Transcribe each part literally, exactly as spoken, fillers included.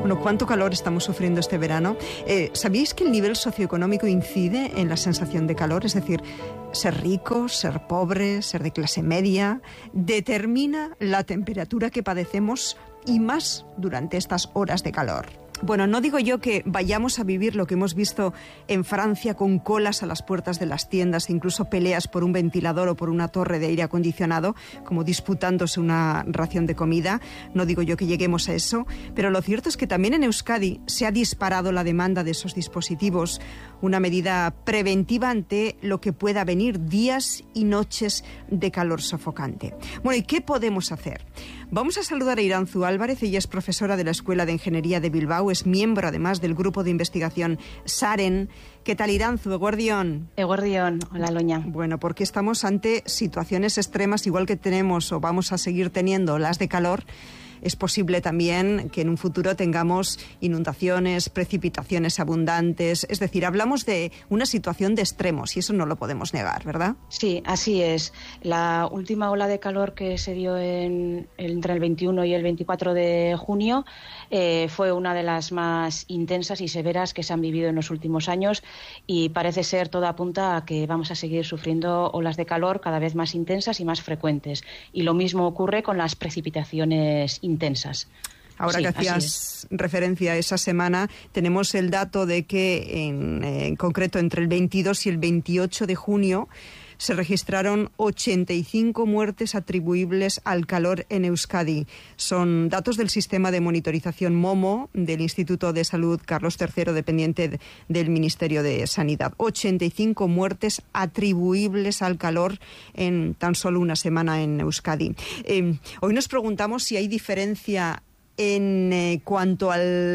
Bueno, ¿cuánto calor estamos sufriendo este verano? Eh, ¿Sabíais que el nivel socioeconómico incide en la sensación de calor? Es decir, ser rico, ser pobre, ser de clase media, determina la temperatura que padecemos y más durante estas horas de calor. Bueno, no digo yo que vayamos a vivir lo que hemos visto en Francia con colas a las puertas de las tiendas e incluso peleas por un ventilador o por una torre de aire acondicionado, como disputándose una ración de comida. No digo yo que lleguemos a eso, pero lo cierto es que también en Euskadi se ha disparado la demanda de esos dispositivos, una medida preventiva ante lo que pueda venir, días y noches de calor sofocante. Bueno, ¿y qué podemos hacer? Vamos a saludar a Irantzu Álvarez. Ella es profesora de la Escuela de Ingeniería de Bilbao, es miembro además del grupo de investigación SAREN. ¿Qué tal, Irantzu? Eguerdión. Eguerdión, hola Loña. Bueno, porque estamos ante situaciones extremas, igual que tenemos o vamos a seguir teniendo las de calor. Es posible también que en un futuro tengamos inundaciones, precipitaciones abundantes. Es decir, hablamos de una situación de extremos y eso no lo podemos negar, ¿verdad? Sí, así es. La última ola de calor que se dio en, entre el veintiuno y el veinticuatro de junio eh, fue una de las más intensas y severas que se han vivido en los últimos años y parece ser, todo apunta a que vamos a seguir sufriendo olas de calor cada vez más intensas y más frecuentes. Y lo mismo ocurre con las precipitaciones intensas. intensas. Ahora sí, que hacías referencia a esa semana, tenemos el dato de que en, en concreto entre el veintidós y el veintiocho de junio se registraron ochenta y cinco muertes atribuibles al calor en Euskadi. Son datos del sistema de monitorización MOMO del Instituto de Salud Carlos tercero, dependiente del Ministerio de Sanidad. ochenta y cinco muertes atribuibles al calor en tan solo una semana en Euskadi. Eh, hoy nos preguntamos si hay diferencia en eh, cuanto a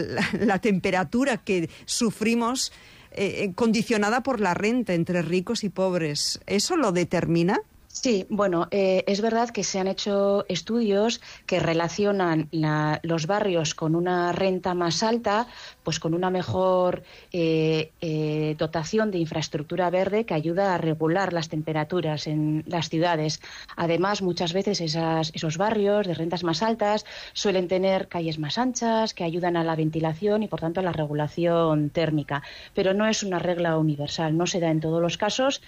la temperatura que sufrimos Eh, condicionada por la renta entre ricos y pobres. ¿Eso lo determina? Sí, bueno, eh, es verdad que se han hecho estudios que relacionan la, los barrios con una renta más alta, pues con una mejor eh, eh, dotación de infraestructura verde que ayuda a regular las temperaturas en las ciudades. Además, muchas veces esas, esos barrios de rentas más altas suelen tener calles más anchas que ayudan a la ventilación y, por tanto, a la regulación térmica. Pero no es una regla universal, no se da en todos los casos.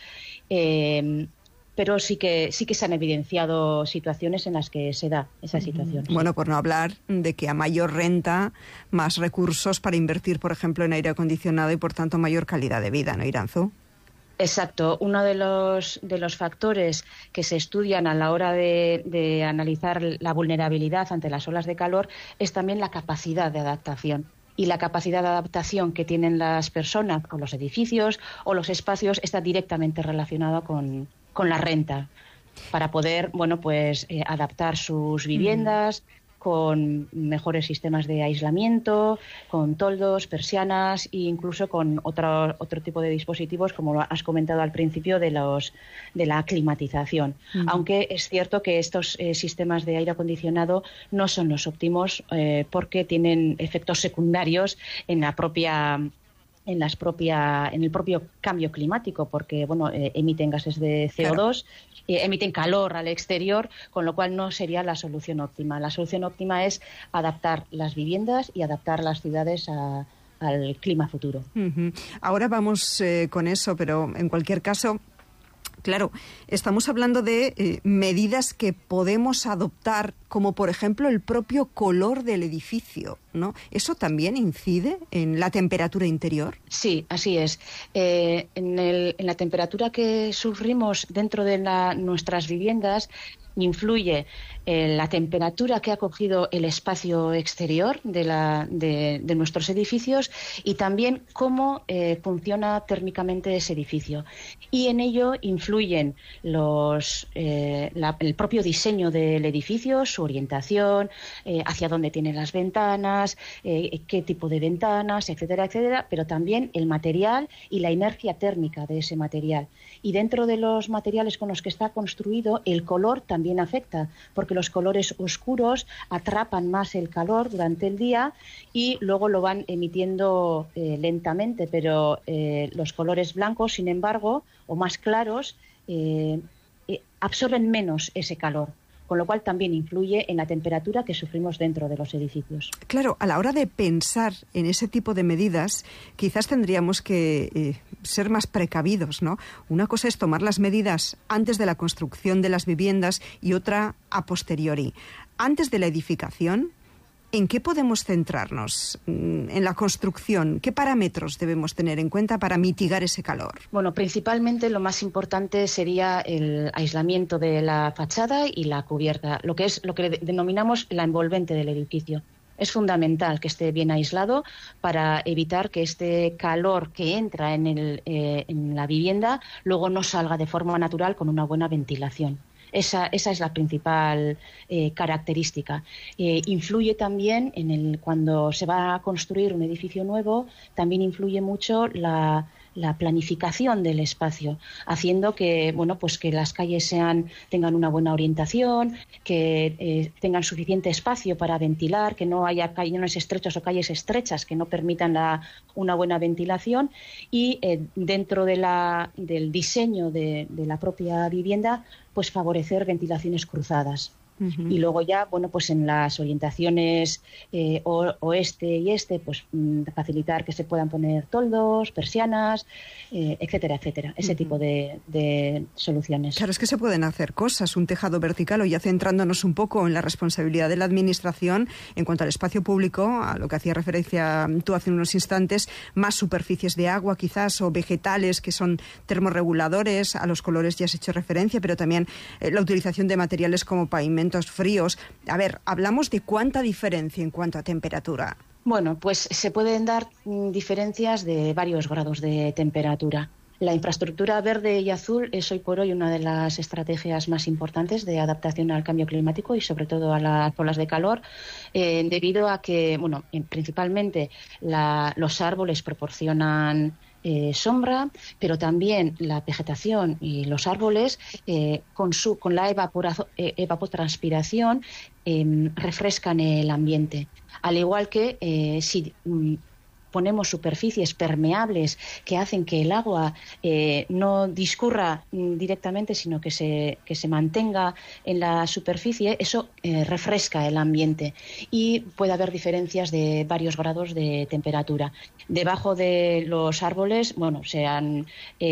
Eh, pero sí que sí que se han evidenciado situaciones en las que se da esa situación. Bueno, sí. Por no hablar de que a mayor renta, más recursos para invertir, por ejemplo, en aire acondicionado y, por tanto, mayor calidad de vida, ¿no, Irantzu? Exacto. Uno de los, de los factores que se estudian a la hora de, de analizar la vulnerabilidad ante las olas de calor es también la capacidad de adaptación. Y la capacidad de adaptación que tienen las personas con los edificios o los espacios está directamente relacionada con con la renta, para poder, bueno, pues eh, adaptar sus viviendas mm. con mejores sistemas de aislamiento, con toldos, persianas e incluso con otro otro tipo de dispositivos, como has comentado al principio, de los de la climatización. Mm. Aunque es cierto que estos eh, sistemas de aire acondicionado no son los óptimos eh, porque tienen efectos secundarios en la propia en las propia en el propio cambio climático, porque bueno eh, emiten gases de C O dos, claro. eh, emiten calor al exterior, con lo cual no sería la solución óptima. La solución óptima es adaptar las viviendas y adaptar las ciudades a, al clima futuro. Uh-huh. Ahora vamos eh, con eso, pero en cualquier caso, claro, estamos hablando de eh, medidas que podemos adoptar, como por ejemplo el propio color del edificio, ¿no? ¿Eso también incide en la temperatura interior? Sí, así es. Eh, en, el, en la temperatura que sufrimos dentro de la, nuestras viviendas influye eh, la temperatura que ha cogido el espacio exterior de, la, de, de nuestros edificios y también cómo eh, funciona térmicamente ese edificio. Y en ello influyen los, eh, la, el propio diseño del edificio, su orientación, eh, hacia dónde tienen las ventanas, eh, qué tipo de ventanas, etcétera, etcétera, pero también el material y la inercia térmica de ese material. Y dentro de los materiales con los que está construido, el color también afecta, porque los colores oscuros atrapan más el calor durante el día y luego lo van emitiendo eh, lentamente, pero eh, los colores blancos, sin embargo, o más claros, eh, eh, absorben menos ese calor. con lo cual también influye en la temperatura que sufrimos dentro de los edificios. Claro, a la hora de pensar en ese tipo de medidas, quizás tendríamos que eh, ser más precavidos, ¿no? Una cosa es tomar las medidas antes de la construcción de las viviendas y otra a posteriori. Antes de la edificación, ¿en qué podemos centrarnos en la construcción? ¿Qué parámetros debemos tener en cuenta para mitigar ese calor? Bueno, principalmente lo más importante sería el aislamiento de la fachada y la cubierta, lo que es lo que denominamos la envolvente del edificio. Es fundamental que esté bien aislado para evitar que este calor que entra en, el, eh, en la vivienda luego no salga de forma natural con una buena ventilación. Esa, esa es la principal eh, característica. Eh, influye también en el cuando se va a construir un edificio nuevo, también influye mucho la, la planificación del espacio, haciendo que bueno pues que las calles sean tengan una buena orientación, que eh, tengan suficiente espacio para ventilar, que no haya calles estrechos o calles estrechas que no permitan la, una buena ventilación y eh, dentro de la, del diseño de, de la propia vivienda pues favorecer ventilaciones cruzadas. Uh-huh. Y luego ya, bueno, pues en las orientaciones eh, o, oeste y este, pues mm, facilitar que se puedan poner toldos, persianas, eh, etcétera, etcétera. Ese uh-huh. tipo de, de soluciones. Claro, es que se pueden hacer cosas, un tejado vertical, o ya centrándonos un poco en la responsabilidad de la administración en cuanto al espacio público, a lo que hacía referencia tú hace unos instantes, más superficies de agua quizás, o vegetales que son termorreguladores, a los colores ya has hecho referencia, pero también eh, la utilización de materiales como pavimento fríos. A ver, hablamos de cuánta diferencia en cuanto a temperatura. Bueno, pues se pueden dar diferencias de varios grados de temperatura. La infraestructura verde y azul es hoy por hoy una de las estrategias más importantes de adaptación al cambio climático y sobre todo a las olas de calor, eh, debido a que, bueno, principalmente la, los árboles proporcionan Eh, sombra, pero también la vegetación y los árboles eh, con, su, con la evapora, eh, evapotranspiración eh, refrescan el ambiente. Al igual que eh, si mm, ponemos superficies permeables que hacen que el agua eh, no discurra mm, directamente, sino que se, que se mantenga en la superficie, eso eh, refresca el ambiente y puede haber diferencias de varios grados de temperatura. Debajo de los árboles, bueno, se han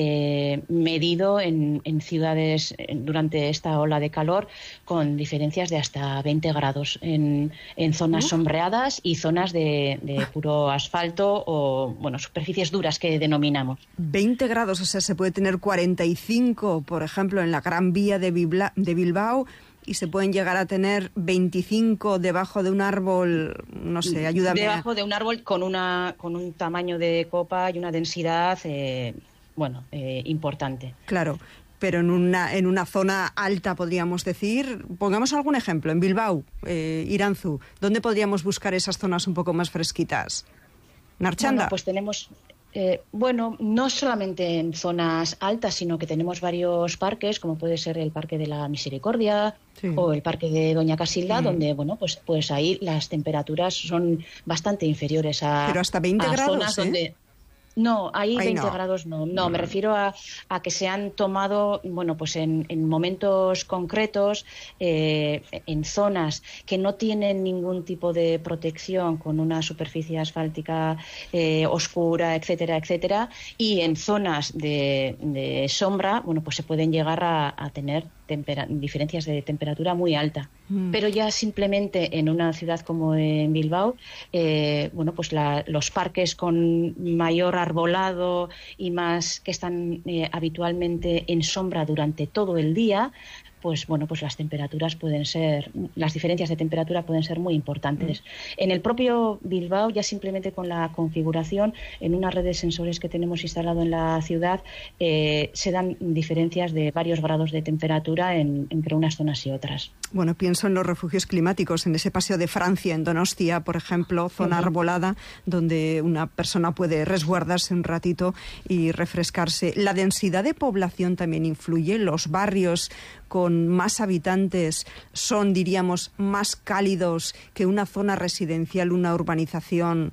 eh, medido en, en ciudades en, durante esta ola de calor con diferencias de hasta veinte grados en, en zonas sombreadas y zonas de, de puro asfalto o, bueno, superficies duras que denominamos. veinte grados, o sea, se puede tener cuarenta y cinco, por ejemplo, en la Gran Vía de, Bibla, de Bilbao, y se pueden llegar a tener veinticinco debajo de un árbol, no sé, ayúdame. Debajo de un árbol con una con un tamaño de copa y una densidad, eh, bueno, eh, importante. Claro, pero en una en una zona alta, podríamos decir. Pongamos algún ejemplo, en Bilbao, eh, Iranzu, ¿dónde podríamos buscar esas zonas un poco más fresquitas? ¿Narchanda? Bueno, pues tenemos... Eh, bueno, no solamente en zonas altas, sino que tenemos varios parques, como puede ser el Parque de la Misericordia, sí, o el Parque de Doña Casilda, mm. donde, bueno, pues, pues ahí las temperaturas son bastante inferiores a, Pero hasta veinte a grados, zonas ¿eh? donde... No, ahí, ahí veinte no. grados no. No, me refiero a, a que se han tomado, bueno, pues en, en momentos concretos, eh, en zonas que no tienen ningún tipo de protección, con una superficie asfáltica eh, oscura, etcétera, etcétera, y en zonas de, de sombra, bueno, pues se pueden llegar a, a tener tempera- diferencias de temperatura muy alta. Mm. Pero ya simplemente en una ciudad como en Bilbao, eh, bueno, pues la, los parques con mayor arbolado y más que están eh, habitualmente en sombra durante todo el día, pues bueno, pues las temperaturas pueden ser, las diferencias de temperatura pueden ser muy importantes. Mm. En el propio Bilbao, ya simplemente con la configuración, en una red de sensores que tenemos instalado en la ciudad, eh, se dan diferencias de varios grados de temperatura en, entre unas zonas y otras. Bueno, pienso en los refugios climáticos, en ese paseo de Francia, en Donostia, por ejemplo, zona uh-huh. arbolada, donde una persona puede resguardarse un ratito y refrescarse. La densidad de población también influye. Los barrios con más habitantes son, diríamos, más cálidos que una zona residencial, una urbanización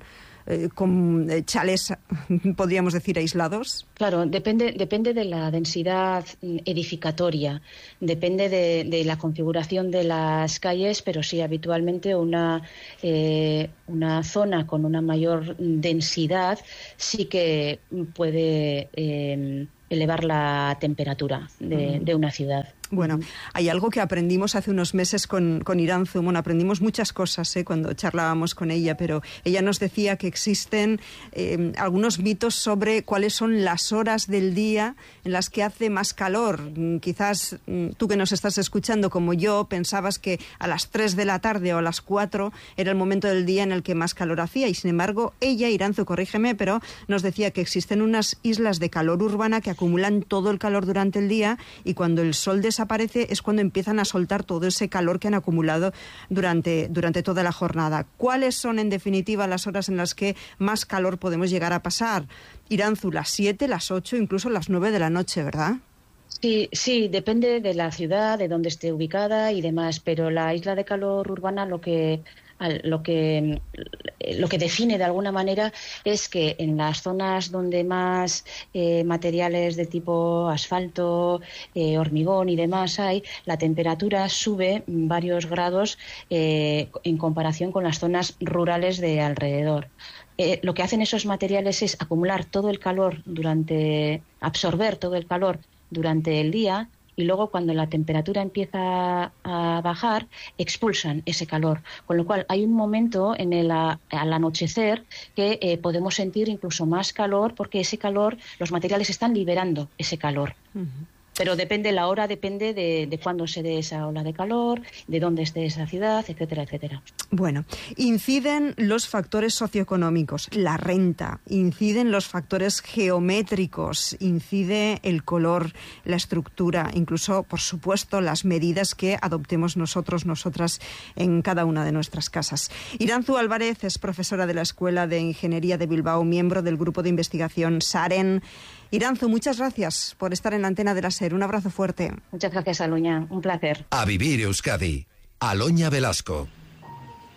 eh, con eh, chalés, podríamos decir, aislados? Claro, depende, depende de la densidad edificatoria, depende de, de la configuración de las calles, pero sí, habitualmente una, eh, una zona con una mayor densidad sí que puede eh, elevar la temperatura de, de una ciudad. Bueno, hay algo que aprendimos hace unos meses con, con Iranzu. Bueno, aprendimos muchas cosas ¿eh? cuando charlábamos con ella, pero ella nos decía que existen eh, algunos mitos sobre cuáles son las horas del día en las que hace más calor. Quizás tú que nos estás escuchando, como yo, pensabas que a las tres de la tarde o a las cuatro era el momento del día en el que más calor hacía, y sin embargo, ella, Iranzu, corrígeme, pero nos decía que existen unas islas de calor urbana que acumulan todo el calor durante el día, y cuando el sol desaparece es cuando empiezan a soltar todo ese calor que han acumulado durante, durante toda la jornada. ¿Cuáles son, en definitiva, las horas en las que más calor podemos llegar a pasar? Iranzu, las siete, las ocho, incluso las nueve de la noche, ¿verdad? Sí, sí, depende de la ciudad, de dónde esté ubicada y demás, pero la isla de calor urbana lo que lo que lo que define de alguna manera es que en las zonas donde más eh, materiales de tipo asfalto, eh, hormigón y demás hay, la temperatura sube varios grados eh, en comparación con las zonas rurales de alrededor. Eh, lo que hacen esos materiales es acumular todo el calor durante, absorber todo el calor durante el día, y luego cuando la temperatura empieza a bajar, expulsan ese calor. Con lo cual hay un momento en el a, al anochecer que eh, podemos sentir incluso más calor, porque ese calor, los materiales están liberando ese calor. Uh-huh. Pero depende la hora, depende de, de cuándo se dé esa ola de calor, de dónde esté esa ciudad, etcétera, etcétera. Bueno, inciden los factores socioeconómicos, la renta, inciden los factores geométricos, incide el color, la estructura, incluso, por supuesto, las medidas que adoptemos nosotros, nosotras, en cada una de nuestras casas. Iranzu Álvarez es profesora de la Escuela de Ingeniería de Bilbao, miembro del grupo de investigación SAREN. Iranzu, muchas gracias por estar en la antena de la SER. Un abrazo fuerte. Muchas gracias, Aloña. Un placer. A vivir Euskadi. Aloña Velasco.